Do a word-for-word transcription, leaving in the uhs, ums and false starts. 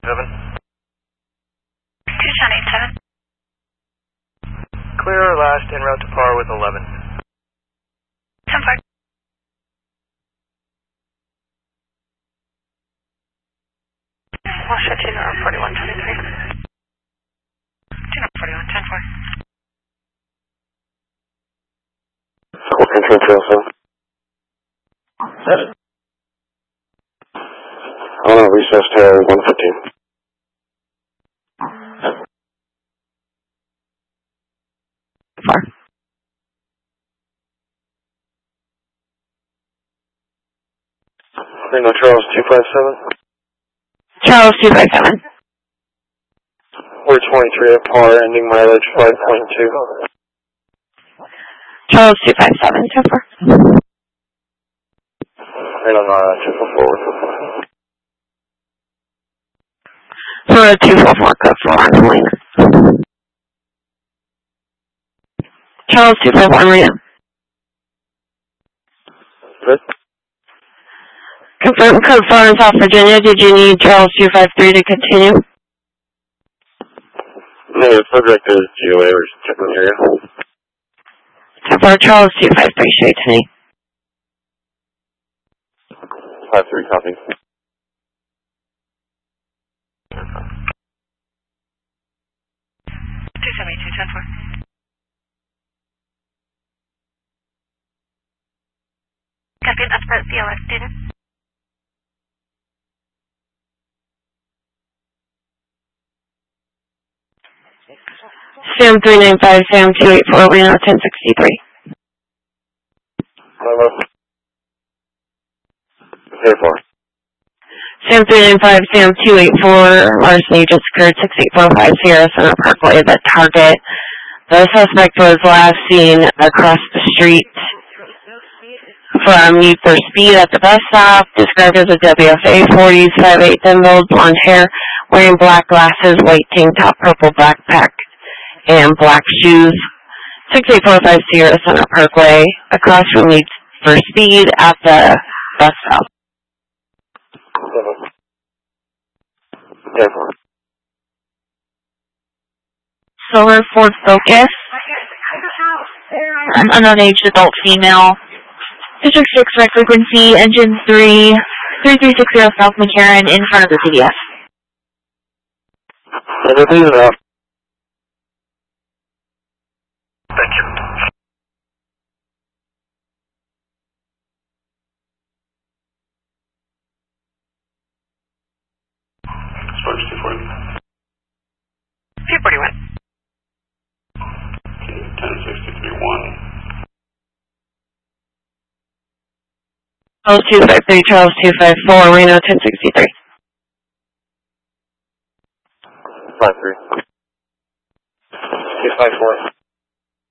seven. Tucson eight seven. Clear our last en route to par with eleven. ten four. I'll show two zero forty-one twenty-three. two zero forty-one, ten four. Squawk control trail seven. Seven. I want to recess to one fifteen. Four. Reno Charles two five seven. Charles two five seven. four twenty-three at par, ending mileage five point two. Charles two five seven, ten four. Reno Nara two four four. For a two four four, code four on the lane. Charles two five one, Reno. Good. Confirm code four in South Virginia. Did you need Charles two five three to continue? No, the subject is G O A or checking the area. ten four, Charles two five three, straight to me. five three, copy. two seventy-two, ten four. Copy, that's the C L S student. Sam three nine five, Sam two eight four, Reno ten sixty-three. Hello. Here for. Sam three nine five, Sam two eight four, larceny just occurred, six eight four five Sierra Center Parkway, the target. The suspect was last seen across the street from Need for Speed at the bus stop, described as a W F A forties, five eight dimpled, blonde hair, wearing black glasses, white tank top, purple backpack, and black shoes. six eight four five Sierra Center Parkway, across from Need for Speed at the bus stop. Here for. Solar Ford Focus. An unknown aged adult female. District six red frequency, engine three, three three six zero South McCarran in front of the C D F. Everything is out. Thank you. Sparks two forty. two forty-one. Okay, ten sixty-three one. Charles two five three, Charles two five four, Reno ten sixty-three. five three. two five four.